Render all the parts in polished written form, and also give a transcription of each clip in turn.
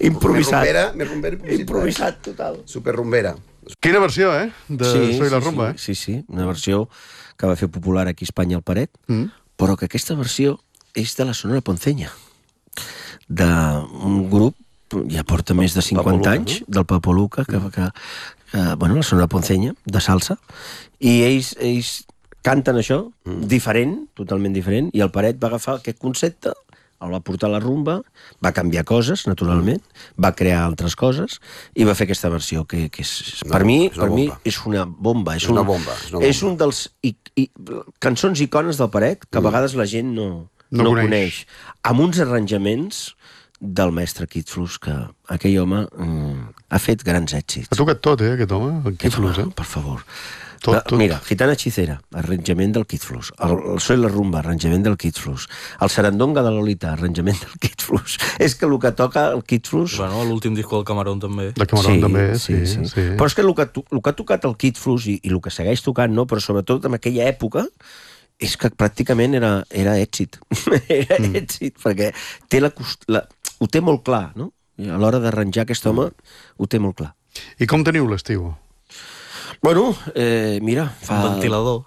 Improvisat. Més rumbera i publicitat. Improvisat total. Super rumbera. Quina versió, de Soy la Rumba, Sí, una versió que va fer popular aquí a Espanya al Paret, però que aquesta versió és de la Sonora Ponceña, d'un grup, ja porta més de 50 anys, del Papo Luca, bueno, la Sonora Ponceña, de salsa, i ells canten això, diferent, totalment diferent, i el Paret va agafar aquest concepte, el va portar a la rumba, va canviar coses, naturalment, va crear altres coses, i va fer aquesta versió, que és, per mi és una bomba. És una bomba. És un dels cançons icones del Paret, que a vegades la gent no coneix. Amb uns arranjaments del mestre Kid Flux, que aquell home ha fet grans èxits. Ha tocat tot, aquest home, el Kid Flux, Per favor. Tot. Mira, Gitana Hechicera, arranjament del Kid Flux. El Soy la Rumba, arranjament del Kid Flux. El Sarandonga de Lolita, arranjament del Kid Flux. És que el que toca el Kid Flux... Bueno, l'últim disco del Camarón també. El Camarón també, sí. Però és que el que ha tocat el Kid Flux i el que segueix tocant, no? Però sobretot en aquella època, és que pràcticament era èxit. Era èxit, perquè ho té molt clar, no? I a l'hora d'arranjar aquest home, ho té molt clar. I com teniu l'estiu? Bueno, mira... Un ventilador.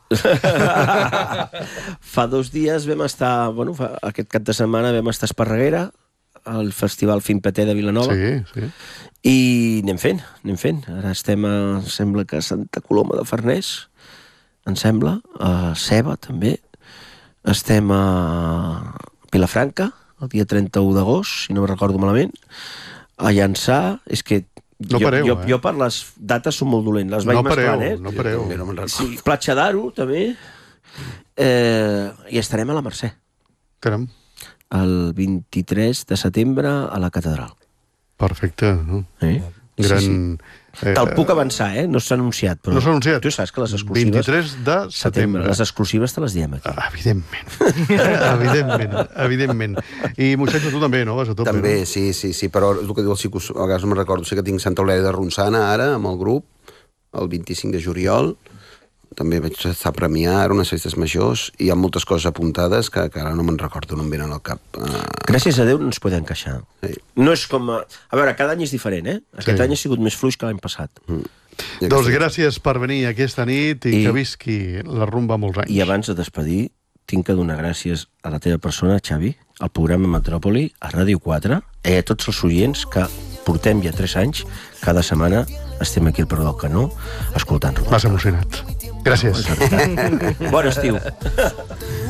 Fa 2 dies vam estar... Bueno, aquest cap de setmana vam estar a Esparreguera, al Festival Finpeter de Vilanova. Sí. I anem fent. Ara estem sembla que a Santa Coloma de Farners, em sembla, a Ceba, també. Estem a Vilafranca, el dia 31 d'agost, si no me recordo malament. A Llançà, és que... No pareu, jo per les dates som molt dolent, les vaig mesclant, No pareu. Sí, Platja d'Aro, també. I estarem a la Mercè. Caram. El 23 de setembre a la Catedral. Perfecte. Gran... Te'l puc avançar, no s'ha anunciat. Però no s'ha anunciat? Tu saps que les exclusives... 23 de setembre. Les exclusives te les diem aquí. Evidentment. I, Moixet, tu també, no? Vas a tope, també, no? sí, però el que diu el Cico, a vegades no me'n recordo, sé que tinc Santa Eulàlia de Ronçana ara, amb el grup, el 25 de juliol, també vaig estar a Premià, unes festes majors, i hi ha moltes coses apuntades que ara no me'n recordo, no em venen al cap. Gràcies a Déu no ens podem queixar. Sí. No és com... A veure, cada any és diferent, Aquest any ha sigut més fluix que l'any passat. Doncs gràcies per venir aquesta nit i que visqui la rumba molts anys. I abans de despedir, tinc que donar gràcies a la teva persona, Xavi, al programa Metròpoli, a Ràdio 4, a tots els oients que portem ja 3 anys, cada setmana estem aquí al Peu del Canó, escoltant rumba. M'has emocionat. Gràcies. Bon estiu.